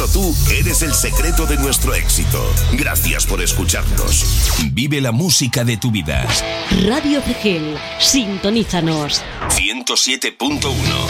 tú eres el secreto de nuestro éxito. Gracias por escucharnos. Vive la música de tu vida. Radio Cegel, sintonízanos. 107.1